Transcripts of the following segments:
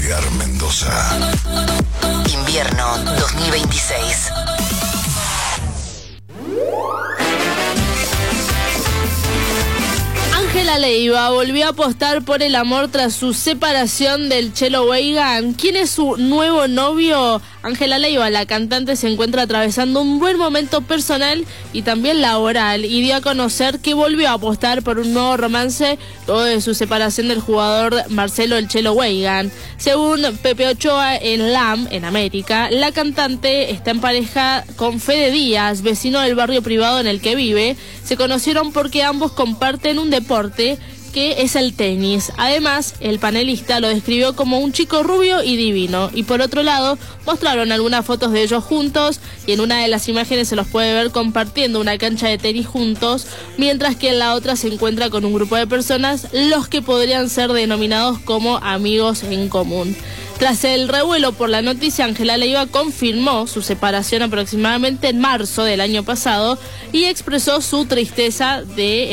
Edgar Mendoza. Invierno 2026. Ángela Leiva volvió a apostar por el amor tras su separación del Chelo Weigan. ¿Quién es su nuevo novio? Ángela Leiva, la cantante, se encuentra atravesando un buen momento personal y también laboral, y dio a conocer que volvió a apostar por un nuevo romance luego de su separación del jugador Marcelo El Chelo Weigan. Según Pepe Ochoa en LAM, en América, la cantante está en pareja con Fede Díaz, vecino del barrio privado en el que vive. Se conocieron porque ambos comparten un deporte que es el tenis. Además, el panelista lo describió como un chico rubio y divino. Y por otro lado, mostraron algunas fotos de ellos juntos, y en una de las imágenes se los puede ver compartiendo una cancha de tenis juntos, mientras que en la otra se encuentra con un grupo de personas, los que podrían ser denominados como amigos en común. Tras el revuelo por la noticia, Ángela Leiva confirmó su separación aproximadamente en marzo del año pasado y expresó su tristeza de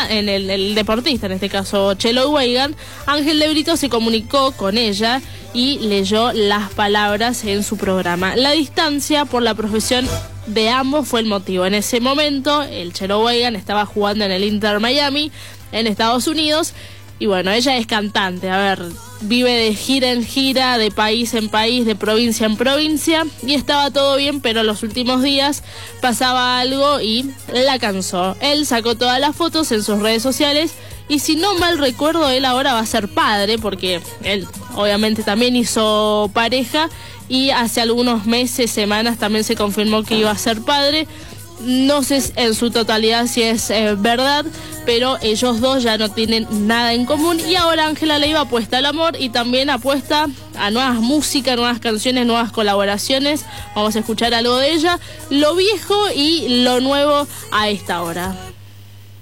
el deportista, en este caso Chelo Weigan. Ángel de Brito se comunicó con ella y leyó las palabras en su programa. La distancia por la profesión de ambos fue el motivo. En ese momento, el Chelo Weigan estaba jugando en el Inter Miami, en Estados Unidos. Y bueno, ella es cantante, vive de gira en gira, de país en país, de provincia en provincia, y estaba todo bien, pero los últimos días pasaba algo y la cansó. Él sacó todas las fotos en sus redes sociales, y si no mal recuerdo, él ahora va a ser padre, porque él obviamente también hizo pareja, y hace algunos meses, semanas, también se confirmó que iba a ser padre. No sé en su totalidad si es verdad, pero ellos dos ya no tienen nada en común, y ahora Ángela Leiva apuesta al amor y también apuesta a nuevas músicas, nuevas canciones, nuevas colaboraciones. Vamos a escuchar algo de ella, lo viejo y lo nuevo a esta hora.